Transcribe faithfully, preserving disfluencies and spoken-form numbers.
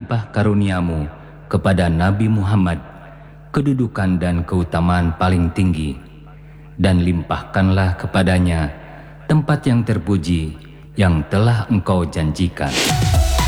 limpah karuniamu kepada Nabi Muhammad kedudukan dan keutamaan paling tinggi, dan limpahkanlah kepadanya tempat yang terpuji yang telah Engkau janjikan.